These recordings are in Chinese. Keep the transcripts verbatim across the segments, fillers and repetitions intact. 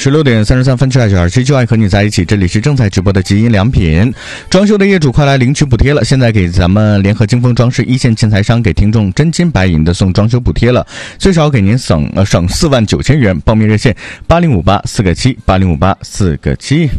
十六点三十三分，七二九二七就爱和你在一起。这里是正在直播的极音良品。装修的业主快来领取补贴了！现在给咱们联合金丰装饰一线建材商给听众真金白银的送装修补贴了，最少给您省呃省四万九千元。报名热线八零五八四个七八零五八四个七。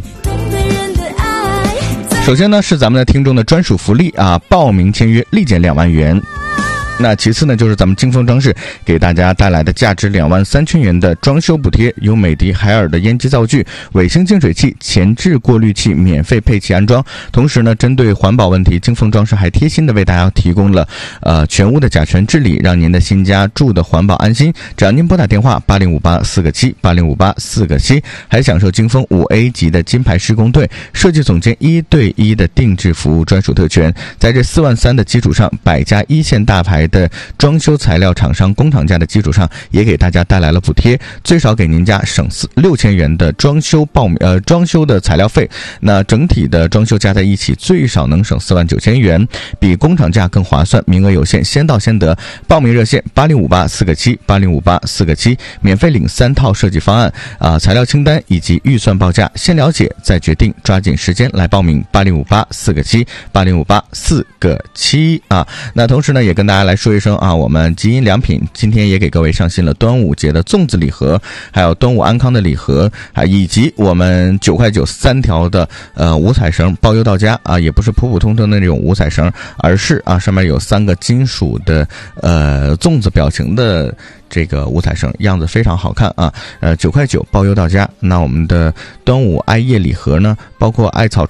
首先呢是咱们的听众的专属福利啊，报名签约立减两万元。那其次呢，就是咱们金丰装饰给大家带来的价值两万三千元的装修补贴，有美的海尔的烟机灶具、尾星净水器、前置过滤器免费配齐安装。同时呢，针对环保问题，金丰装饰还贴心的为大家提供了呃全屋的甲醛治理，让您的新家住的环保安心。只要您拨打电话八零五八四个七八零五八四个七，还享受金丰五 A 级的金牌施工队设计总监一对一的定制服务专属特权。在这四万三的基础上，百家一线大牌的装修材料厂商工厂价的基础上，也给大家带来了补贴，最少给您家省四六千元的装修报名呃装修的材料费。那整体的装修加在一起，最少能省四万九千元，比工厂价更划算。名额有限，先到先得。报名热线八零五八四个七八零五八四个七，免费领三套设计方案啊、呃、材料清单以及预算报价，先了解再决定，抓紧时间来报名。八零五八四个七八零五八四个七啊。那同时呢，也跟大家来说一声啊，我们极音良品今天也给各位上新了端午节的粽子礼盒，还有端午安康的礼盒，啊，以及我们九块九三条的呃五彩绳包邮到家啊，也不是普普通通的那种五彩绳，而是啊上面有三个金属的呃粽子表情的这个五彩绳，样子非常好看啊。呃九块九包邮到家。那我们的端午艾叶礼盒呢，包括艾草